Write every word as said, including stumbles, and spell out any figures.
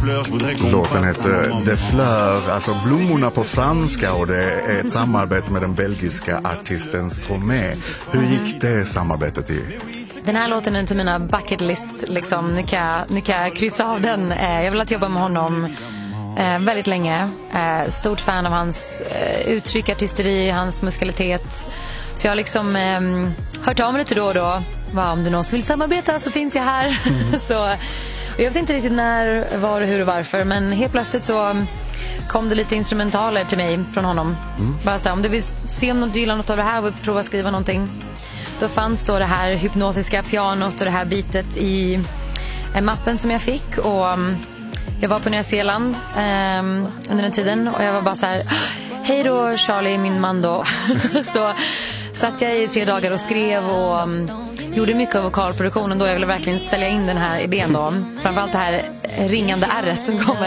Låten heter De Fleurs, alltså blommorna på franska, och det är ett samarbete med den belgiska artisten Stromae. Hur gick det samarbetet i? Den här låten är till mina bucket list liksom. Nu kan jag, nu kan jag kryssa av den. Jag vill att jobba med honom eh, väldigt länge. eh, Stort fan av hans eh, uttryck, artisteri, hans muskalitet. Så jag har liksom eh, hört av mig lite då och då. Va, om det är någon som vill samarbeta så finns jag här. Mm. Så, och jag vet inte riktigt när, var, hur och varför. Men helt plötsligt så kom det lite instrumentaler till mig från honom. Mm. Bara så här, om du vill se om du gillar något av det här och prova skriva någonting. Då fanns då det här hypnotiska pianot och det här bitet i eh, mappen som jag fick. Och um, jag var på Nya Zeeland eh, under den tiden. Och jag var bara så här: hej då Charlie, min man då. Så satt jag i tre dagar och skrev och um, gjorde mycket av vokalproduktionen då. Jag ville verkligen sälja in den här idén då. Framförallt det här ringande ärret som kommer